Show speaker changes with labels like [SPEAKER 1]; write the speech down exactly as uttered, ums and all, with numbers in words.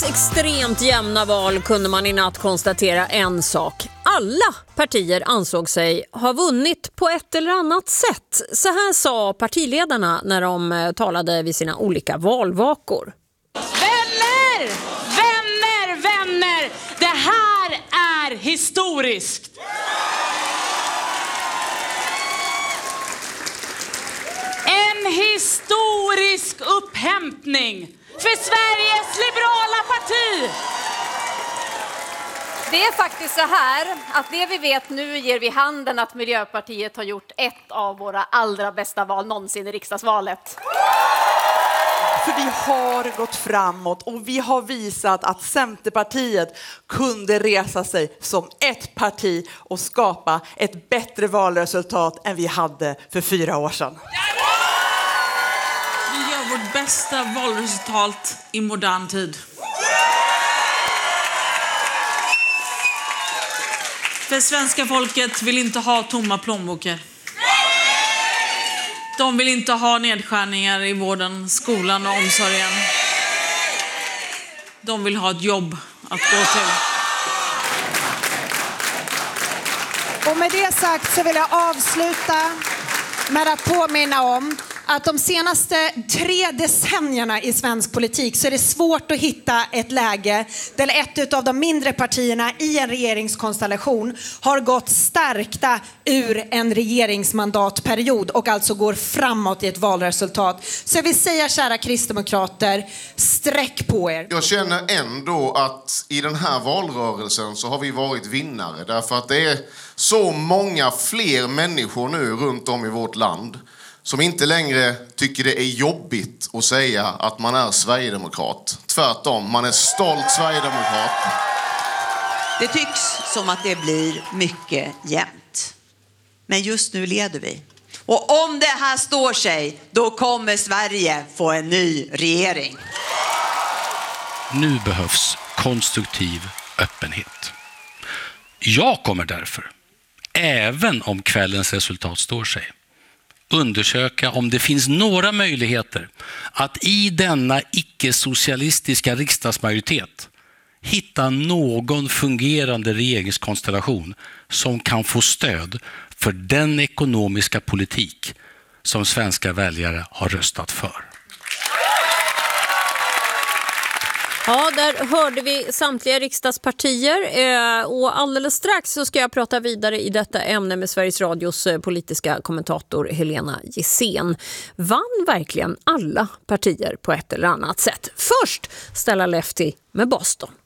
[SPEAKER 1] Extremt jämna val kunde man i natt konstatera en sak. Alla partier ansåg sig ha vunnit på ett eller annat sätt. Så här sa partiledarna när de talade vid sina olika valvakor.
[SPEAKER 2] Vänner! Vänner! Vänner! Det här är historiskt! En historisk upphämtning för Sveriges liberala parti.
[SPEAKER 3] Det är faktiskt så här att det vi vet nu ger vi handen att Miljöpartiet har gjort ett av våra allra bästa val någonsin i riksdagsvalet.
[SPEAKER 4] För vi har gått framåt och vi har visat att Centerpartiet kunde resa sig som ett parti och skapa ett bättre valresultat än vi hade för fyra år sedan.
[SPEAKER 2] Vi gör vårt bästa valresultat i modern tid. För svenska folket vill inte ha tomma plånböcker. De vill inte ha nedskärningar i vården, skolan och omsorgen. De vill ha ett jobb att gå till.
[SPEAKER 5] Och med det sagt så vill jag avsluta med att påminna om att de senaste tre decennierna i svensk politik så är det svårt att hitta ett läge där ett av de mindre partierna i en regeringskonstellation har gått stärkta ur en regeringsmandatperiod och alltså går framåt i ett valresultat. Så jag vill säga, kära kristdemokrater, sträck på er.
[SPEAKER 6] Jag känner ändå att i den här valrörelsen så har vi varit vinnare därför att det är så många fler människor nu runt om i vårt land som inte längre tycker det är jobbigt att säga att man är sverigedemokrat. Tvärtom, man är stolt sverigedemokrat.
[SPEAKER 7] Det tycks som att det blir mycket jämnt. Men just nu leder vi. Och om det här står sig, då kommer Sverige få en ny regering.
[SPEAKER 8] Nu behövs konstruktiv öppenhet. Jag kommer därför, även om kvällens resultat står sig, undersöka om det finns några möjligheter att i denna icke-socialistiska riksdagsmajoritet hitta någon fungerande regeringskonstellation som kan få stöd för den ekonomiska politik som svenska väljare har röstat för.
[SPEAKER 1] Ja, där hörde vi samtliga riksdagspartier eh, och alldeles strax så ska jag prata vidare i detta ämne med Sveriges Radios eh, politiska kommentator Helena Gissén. Vann verkligen alla partier på ett eller annat sätt? Först Stella Lefty med Boston.